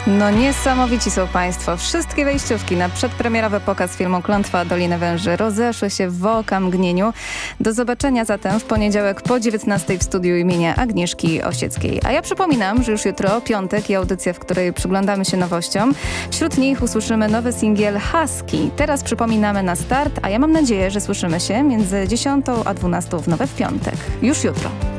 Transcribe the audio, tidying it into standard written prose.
No niesamowici są Państwo. Wszystkie wejściówki na przedpremierowy pokaz filmu Klątwa Doliny Węży rozeszły się w okamgnieniu. Do zobaczenia zatem w poniedziałek po 19:00 w studiu imienia Agnieszki Osieckiej. A ja przypominam, że już jutro piątek i audycja, w której przyglądamy się nowościom. Wśród nich usłyszymy nowy singiel Husky. Teraz przypominamy na start, a ja mam nadzieję, że słyszymy się między 10:00 a 12:00 w nowe w piątek. Już jutro.